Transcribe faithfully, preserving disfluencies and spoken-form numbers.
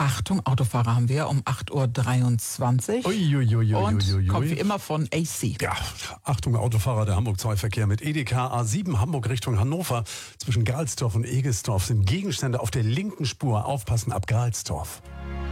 Achtung, Autofahrer haben wir um acht Uhr dreiundzwanzig. Uiuiuiui. Und kommt wie immer von A C. Ja, Achtung, Autofahrer, der Hamburg-zwei-Verkehr mit E D K A sieben Hamburg Richtung Hannover. Zwischen Galsdorf und Egesdorf sind Gegenstände auf der linken Spur. Aufpassen ab Galsdorf.